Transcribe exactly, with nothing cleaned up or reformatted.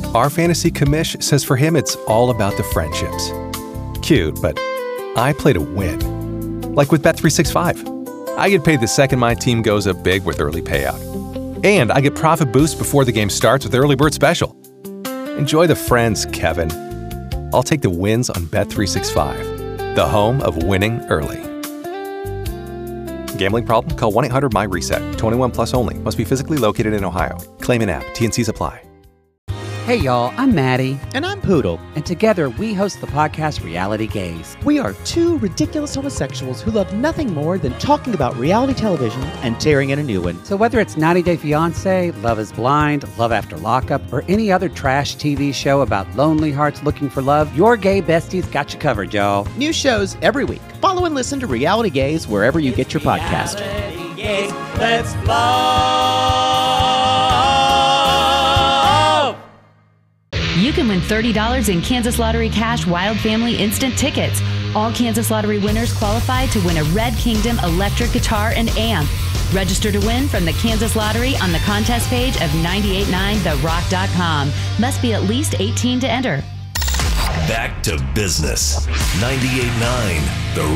Our fantasy commish says for him it's all about the friendships. Cute, but I play to win. Like with Bet three sixty-five. I get paid the second my team goes up big with early payout. And I get profit boost before the game starts with Early Bird Special. Enjoy the friends, Kevin. I'll take the wins on Bet three sixty-five, the home of winning early. Gambling problem? Call one eight hundred M Y reset. twenty-one plus only. Must be physically located in Ohio. Claim in app. T N Cs apply. Hey y'all, I'm Maddie. And I'm Poodle. And together we host the podcast Reality Gaze. We are two ridiculous homosexuals who love nothing more than talking about reality television and tearing in a new one. So whether it's ninety day fiancé, Love is Blind, Love After Lockup, or any other trash T V show about lonely hearts looking for love, your gay besties got you covered, y'all. New shows every week. Follow and listen to Reality Gaze wherever you get your podcast. Reality Gaze, let's love. You can win thirty dollars in Kansas Lottery Cash Wild Family Instant Tickets. All Kansas Lottery winners qualify to win a Red Kingdom electric guitar and amp. Register to win from the Kansas Lottery on the contest page of nine eight nine the rock dot com. Must be at least eighteen to enter. Back to business. ninety-eight point nine The